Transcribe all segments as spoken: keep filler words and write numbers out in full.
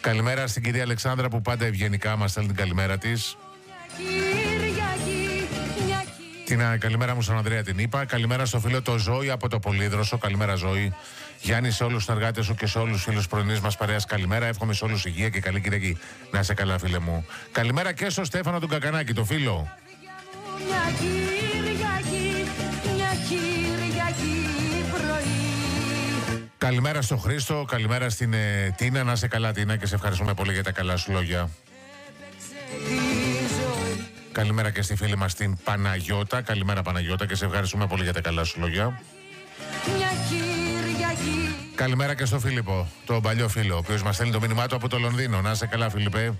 Καλημέρα στην κυρία Αλεξάνδρα που πάντα ευγενικά μας στέλνει την καλημέρα της. Την καλημέρα μου στον Ανδρέα την είπα. Καλημέρα στο φίλο το Ζώη από το Πολύδροσο. Καλημέρα Ζώη. Γιάννη, σε όλους τους συνεργάτες σου και σε όλους τους φίλους πρωινής μας παρέας. Καλημέρα. Εύχομαι σε όλους υγεία και καλή Κυριακή. Να είσαι καλά, φίλε μου. Καλημέρα και στο Στέφανο τον Κακανάκη, το φίλο. Καλημέρα στο Χρήστο, καλημέρα στην ε, Τίνα. Να είσαι καλά, Τίνα, και σε ευχαριστούμε πολύ για τα καλά σου λόγια. Καλημέρα και στη φίλη μας την Παναγιώτα. Καλημέρα, Παναγιώτα, και σε ευχαριστούμε πολύ για τα καλά σου λόγια. Καλημέρα και στο Φίλιππο, τον παλιό φίλο, ο οποίος μας στέλνει το μήνυμά του από το Λονδίνο. Να είσαι καλά, Φίλιππε.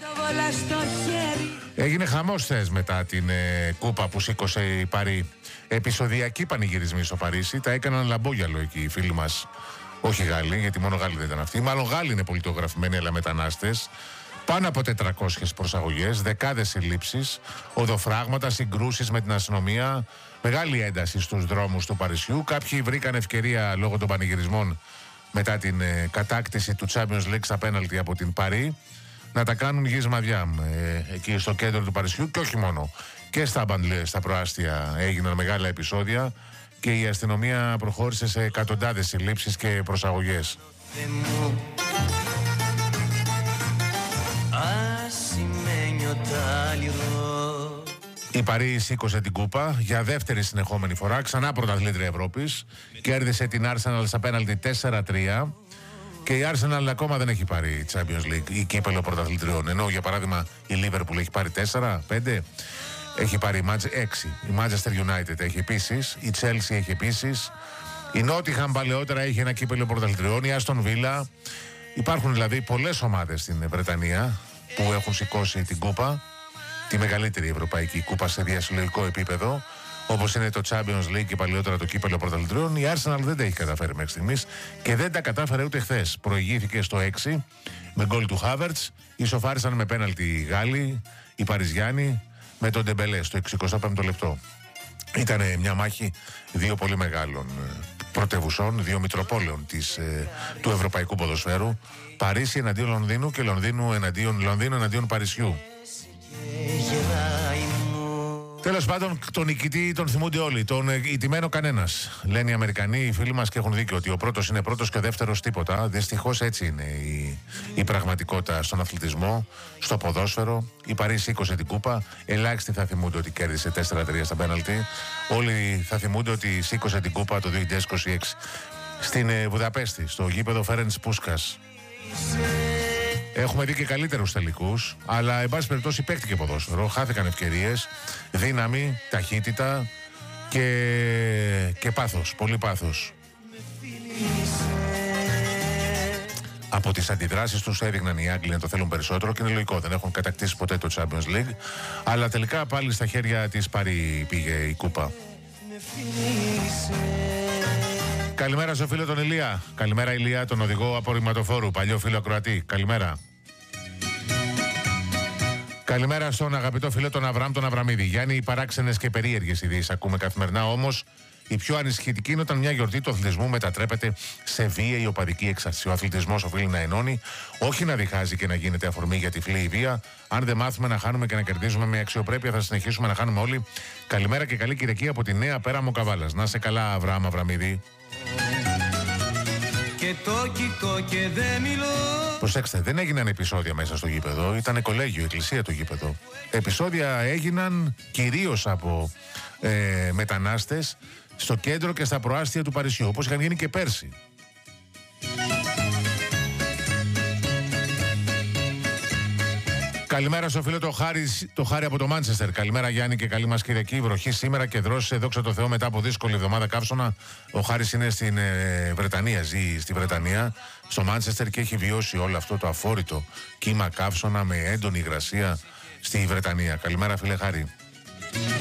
Έγινε χαμός θες μετά την ε, κούπα που σήκωσε η Παρί. Επεισοδιακή πανηγυρισμή στο Παρίσι. Τα έκαναν λαμπόγιαλο εκεί οι φίλοι μας. Όχι Γάλλοι, γιατί μόνο Γάλλοι δεν ήταν αυτοί. Μάλλον Γάλλοι είναι πολιτογραφημένοι, αλλά μετανάστες. Πάνω από τετρακόσιες προσαγωγές, δεκάδες συλλήψεις, οδοφράγματα, συγκρούσεις με την αστυνομία. Μεγάλη ένταση στους δρόμους του Παρισιού. Κάποιοι βρήκαν ευκαιρία λόγω των πανηγυρισμών μετά την ε, κατάκτηση του Champions League στα πέναλτι από την Παρί να τα κάνουν γης μαδιά ε, εκεί στο κέντρο του Παρισιού, και όχι μόνο. Και στα μπαντλέ, στα προάστια έγιναν μεγάλα επεισόδια και η αστυνομία προχώρησε σε εκατοντάδες συλλήψεις και προσαγωγές. Η Παρί σήκωσε την κούπα για δεύτερη συνεχόμενη φορά, ξανά πρωταθλήτρια Ευρώπης. Κέρδισε την Arsenal στα πέναλτι τέσσερα τρία. Και η Arsenal ακόμα δεν έχει πάρει Champions League ή κύπελλο πρωταθλητριών. Ενώ για παράδειγμα η Liverpool έχει πάρει τέσσερα πέντε. Έχει πάρει έξι. Η Manchester United έχει επίσης. Η Chelsea έχει επίσης. Η Nottingham παλαιότερα είχε ένα κύπελλο πρωταθλητριών. Η Aston Villa. Υπάρχουν δηλαδή πολλές ομάδες στην Βρετανία που έχουν σηκώσει την κούπα. Τη μεγαλύτερη ευρωπαϊκή κούπα σε διασυλλογικό επίπεδο. Όπως είναι το Champions League και παλιότερα το κύπελλο πρωταθλητριών. Η Arsenal δεν τα έχει καταφέρει μέχρι στιγμής και δεν τα κατάφερε ούτε χθες. Προηγήθηκε στο έξι με γκολ του Havertz. Ισοφάρισαν με πέναλτι οι Γάλλοι, οι Παριζιάνοι, με τον Ντεμπελέ στο εξηκοστό πέμπτο λεπτό. Ήταν μια μάχη δύο πολύ μεγάλων πρωτευουσών, δύο μητροπόλεων της, ε, του ευρωπαϊκού ποδοσφαίρου. Παρίσι εναντίον Λονδίνου και Λονδίνου εναντίον, Λονδίνου εναντίον Παρισιού. Τέλος πάντων, τον νικητή τον θυμούνται όλοι. Τον ηττημένο κανένας. Λένε οι Αμερικανοί, οι φίλοι μας, και έχουν δίκιο ότι ο πρώτος είναι πρώτος και ο δεύτερος τίποτα. Δυστυχώς έτσι είναι η, η πραγματικότητα στον αθλητισμό, στο ποδόσφαιρο. Η Παρί σήκωσε την κούπα. Ελάχιστοι θα θυμούνται ότι κέρδισε τέσσερα τρία στα πέναλτι. Όλοι θα θυμούνται ότι σήκωσε την κούπα το δύο χιλιάδες είκοσι έξι στην ε, Βουδαπέστη, στο γήπεδο Φέρενς Πούσκας. Έχουμε δει και καλύτερους τελικούς, αλλά εν πάση περιπτώσει παίχτηκε ποδόσφαιρο, χάθηκαν ευκαιρίες, δύναμη, ταχύτητα και, και πάθος, πολύ πάθος. Από τις αντιδράσεις τους έδειχναν οι Άγγλοι να το θέλουν περισσότερο και είναι λογικό, δεν έχουν κατακτήσει ποτέ το Champions League, αλλά τελικά πάλι στα χέρια της Παρί πήγε η κούπα. Καλημέρα στο φίλο τον Ηλία. Καλημέρα Ηλία, τον οδηγό απορριμματοφόρου, παλιό φίλο ακροατή. Καλημέρα. Καλημέρα στον αγαπητό φίλο τον Αβραάμ τον Αβραμίδη. Γιάννη, οι παράξενες και περίεργες ειδήσεις ακούμε καθημερινά, όμως η πιο ανησυχητική είναι όταν μια γιορτή του αθλητισμού μετατρέπεται σε βίαιη οπαδική έξαρση. Ο αθλητισμός οφείλει να ενώνει, όχι να διχάζει και να γίνεται αφορμή για τυφλή βία. Αν δεν μάθουμε να χάνουμε και να κερδίζουμε με αξιοπρέπεια, θα συνεχίσουμε να χάνουμε όλοι. Καλημέρα και καλή Κυριακή από τη Νέα Πέραμο Καβάλας. Να σε καλά, Αβραάμ Αβραμίδη. Και το κοιτώ και δεν μιλώ. Προσέξτε, δεν έγιναν επεισόδια μέσα στο γήπεδο. Ήταν κολέγιο, εκκλησία το γήπεδο. Επεισόδια έγιναν κυρίως από ε, μετανάστες στο κέντρο και στα προάστια του Παρισιού, όπως είχαν γίνει και πέρσι. Καλημέρα στο φίλο το Χάρη, το Χάρη από το Μάντσεστερ. Καλημέρα Γιάννη και καλή μας Κυριακή. Βροχή σήμερα και δρόσησε, δόξα τω Θεώ, μετά από δύσκολη εβδομάδα καύσωνα. Ο Χάρης είναι στην ε, Βρετανία, ζει στη Βρετανία, στο Μάντσεστερ, και έχει βιώσει όλο αυτό το αφόρητο κύμα καύσωνα με έντονη υγρασία στη Βρετανία. Καλημέρα φίλε Χάρη.